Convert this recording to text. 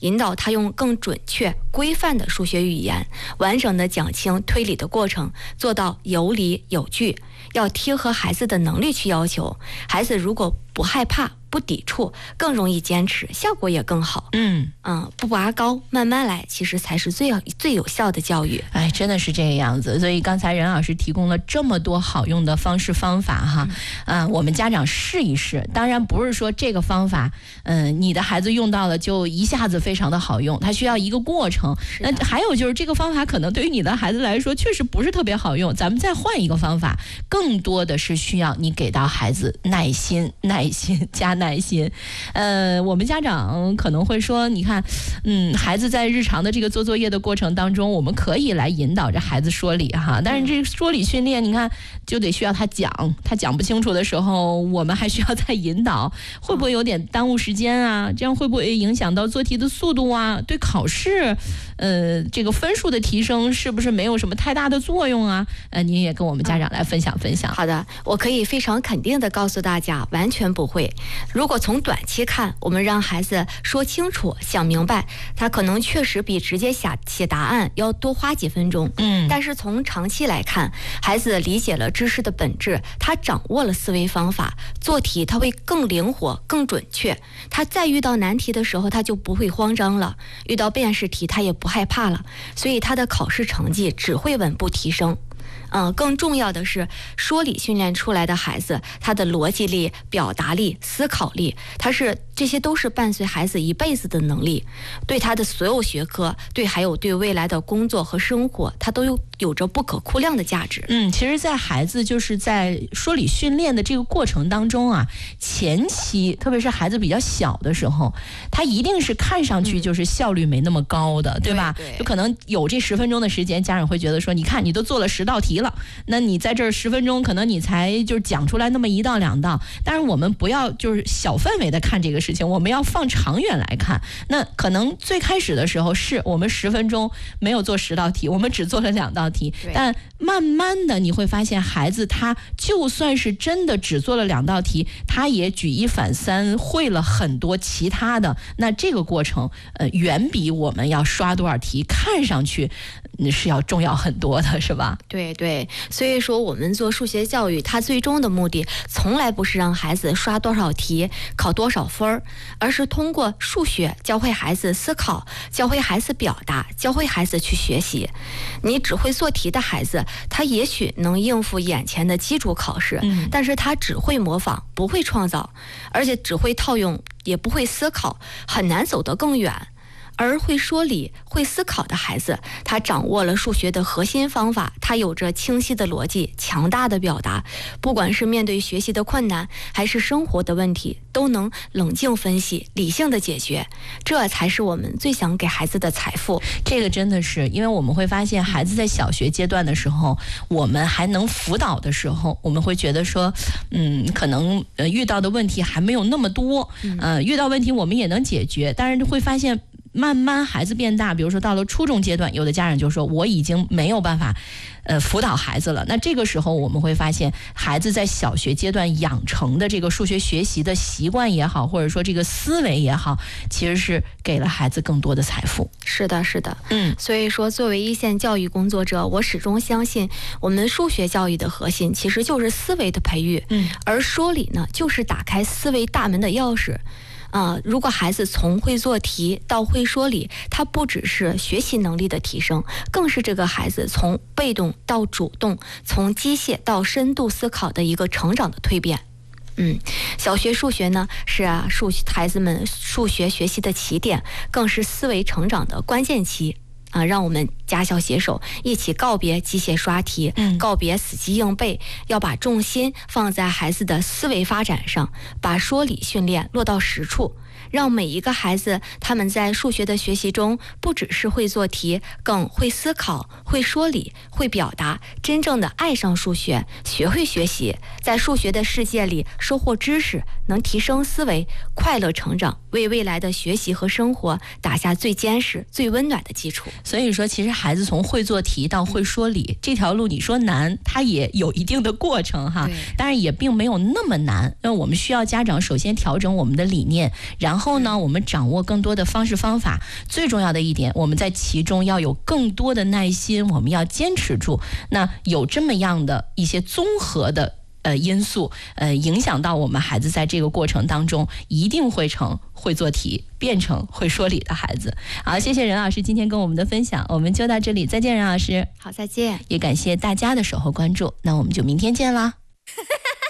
引导他用更准确、规范的数学语言，完整的讲清推理的过程，做到有理有据，要贴合孩子的能力去要求。孩子如果不害怕、不抵触，更容易坚持，效果也更好。不拔高，慢慢来，其实才是最有效的教育。 哎，真的是这个样子。所以刚才任老师提供了这么多好用的方式方法哈，我们家长试一试。当然不是说这个方法，你的孩子用到了就一下子非常的好用，它需要一个过程。那还有就是这个方法可能对于你的孩子来说确实不是特别好用，咱们再换一个方法，更多的是需要你给到孩子耐心加耐心。我们家长可能会说，你看，孩子在日常的这个做作业的过程当中，我们可以来引导着孩子说理哈，但是这个说理训练，你看就得需要他讲不清楚的时候，我们还需要再引导，会不会有点耽误时间啊？这样会不会影响到做题的速度啊？对考试，这个分数的提升是不是没有什么太大的作用啊？您也跟我们家长来分享分享。 好的，我可以非常肯定的告诉大家，完全不会。如果从短期看，我们让孩子说清楚、想明白，他可能确实比直接写答案要多花几分钟。但是从长期来看，孩子理解了知识的本质，他掌握了思维方法，做题他会更灵活、更准确。他再遇到难题的时候，他就不会慌张了；遇到辨识题，他也不害怕了。所以他的考试成绩只会稳步提升。更重要的是，说理训练出来的孩子，他的逻辑力、表达力、思考力，这些都是伴随孩子一辈子的能力，对他的所有学科，还有对未来的工作和生活，他都有着不可估量的价值。 其实在孩子就是在说理训练的这个过程当中啊，前期特别是孩子比较小的时候，他一定是看上去就是效率没那么高的，对吧？就可能有这10分钟的时间，家长会觉得说，你看你都做了10道题了，那你在这10分钟可能你才就是讲出来那么1道2道，但是我们不要就是小范围的看这个事情，我们要放长远来看。那可能最开始的时候是我们10分钟没有做10道题，我们只做了2道题，但慢慢的你会发现孩子他就算是真的只做了2道题，他也举一反三，会了很多其他的。那这个过程远比我们要刷多少题看上去是要重要很多的，是吧？ 对，所以说我们做数学教育，它最终的目的从来不是让孩子刷多少题、考多少分，而是通过数学教会孩子思考，教会孩子表达，教会孩子去学习。你只会做题的孩子，他也许能应付眼前的基础考试，但是他只会模仿，不会创造，而且只会套用，也不会思考，很难走得更远。而会说理、会思考的孩子，他掌握了数学的核心方法，他有着清晰的逻辑、强大的表达，不管是面对学习的困难还是生活的问题，都能冷静分析、理性的解决，这才是我们最想给孩子的财富。 这个真的是，因为我们会发现孩子在小学阶段的时候，我们还能辅导的时候，我们会觉得说可能遇到的问题还没有那么多，遇到问题我们也能解决，但是会发现慢慢孩子变大，比如说到了初中阶段，有的家长就说我已经没有办法辅导孩子了。那这个时候我们会发现孩子在小学阶段养成的这个数学学习的习惯也好，或者说这个思维也好，其实是给了孩子更多的财富。 是的所以说作为一线教育工作者，我始终相信我们数学教育的核心其实就是思维的培育，而说理呢就是打开思维大门的钥匙。如果孩子从会做题到会说理，他不只是学习能力的提升，更是这个孩子从被动到主动，从机械到深度思考的一个成长的蜕变。小学数学呢是孩子们数学学习的起点，更是思维成长的关键期。让我们家校携手，一起告别机械刷题，告别死记硬背，要把重心放在孩子的思维发展上，把说理训练落到实处，让每一个孩子他们在数学的学习中不只是会做题，更会思考，会说理，会表达，真正的爱上数学，学会学习，在数学的世界里收获知识，能提升思维，快乐成长，为未来的学习和生活打下最坚实最温暖的基础。 所以说其实孩子从会做题到会说理这条路，你说难，它也有一定的过程哈，当然也并没有那么难。那我们需要家长首先调整我们的理念，然后呢，我们掌握更多的方式方法，最重要的一点，我们在其中要有更多的耐心，我们要坚持住。那有这么样的一些综合的因素，影响到我们孩子在这个过程当中一定会成会做题，变成会说理的孩子。好，谢谢任老师今天跟我们的分享，我们就到这里，再见，任老师。 好，再见。 也感谢大家的守候关注，那我们就明天见啦。